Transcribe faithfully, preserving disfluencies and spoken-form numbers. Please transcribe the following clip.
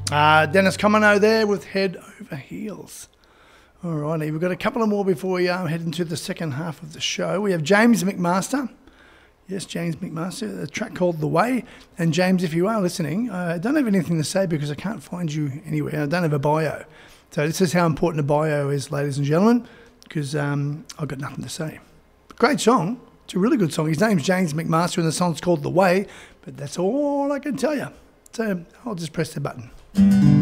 Uh, Dennis Comino there with Head Over Heels. All righty, we've got a couple of more before we uh, head into the second half of the show. We have James McMaster. Yes, James McMaster, a track called The Way. And James, if you are listening, uh, I don't have anything to say because I can't find you anywhere. I don't have a bio. So this is how important a bio is, ladies and gentlemen, because um, I've got nothing to say. Great song. It's a really good song. His name's James McMaster and the song's called The Way, but that's all I can tell you. So I'll just press the button.